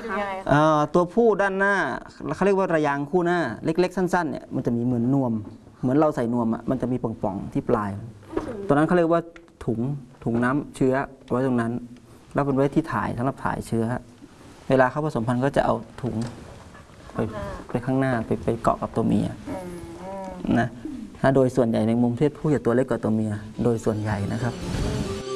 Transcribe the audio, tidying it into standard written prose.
คะตัวผู้ด้านหน้าเขาเรียกว่าระยางคู่หน้าเล็กๆสั้นๆเนี่ยมันจะมีเหมือนนวมเหมือนเราใส่นวมอ่ะมันจะมีป่องๆที่ปลายตัวนั้นเขาเรียกว่าถุงน้ำเชื้อไว้ตรงนั้นแล้วเป็นไว้ที่ถ่ายสำหรับถ่ายเชื้อเวลาเขาผสมพันธุ์ก็จะเอาถุงไปข้างหน้าไปเกาะกับตัวเมียนะโดยส่วนใหญ่ในมุมเพศผู้จะตัวเล็กกว่าตัวเมียโดยส่วนใหญ่นะครับ